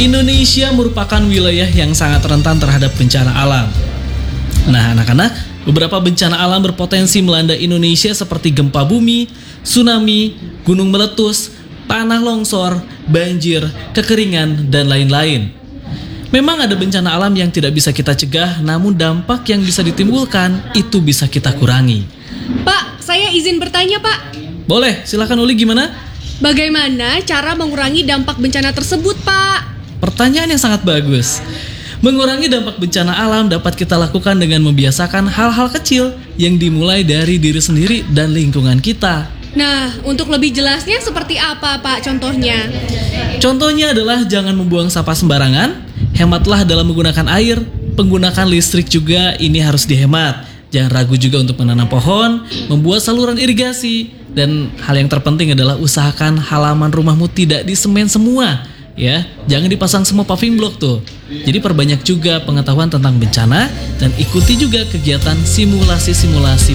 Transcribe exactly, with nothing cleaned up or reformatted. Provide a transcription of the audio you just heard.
Indonesia merupakan wilayah yang sangat rentan terhadap bencana alam. Nah, anak-anak, beberapa bencana alam berpotensi melanda Indonesia seperti gempa bumi, tsunami, gunung meletus, tanah longsor, banjir, kekeringan, dan lain-lain. Memang ada bencana alam yang tidak bisa kita cegah, namun dampak yang bisa ditimbulkan itu bisa kita kurangi. Pak, saya izin bertanya, Pak. Boleh, silakan Uli, gimana? Bagaimana cara mengurangi dampak bencana tersebut, Pak? Pertanyaan yang sangat bagus. Mengurangi dampak bencana alam dapat kita lakukan dengan membiasakan hal-hal kecil yang dimulai dari diri sendiri dan lingkungan kita. Nah, untuk lebih jelasnya seperti apa, Pak, contohnya? Contohnya adalah jangan membuang sampah sembarangan, hematlah dalam menggunakan air, penggunaan listrik juga ini harus dihemat. Jangan ragu juga untuk menanam pohon, membuat saluran irigasi, dan hal yang terpenting adalah usahakan halaman rumahmu tidak disemen semua. Ya, jangan dipasang semua paving block tuh. Jadi perbanyak juga pengetahuan tentang bencana dan ikuti juga kegiatan simulasi-simulasi